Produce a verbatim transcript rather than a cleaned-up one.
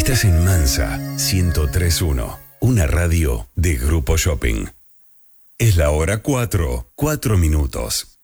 Estás en Mansa ciento tres punto uno, una radio de Grupo Shopping. Es la hora cuatro, cuatro minutos.